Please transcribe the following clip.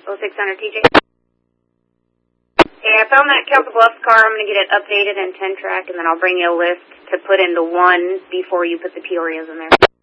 0600 TJ. Hey, I found that Council Bluffs car. I'm going to get it updated in 10-track, and then I'll bring you a list to put into 1 before you put the Peorias in there.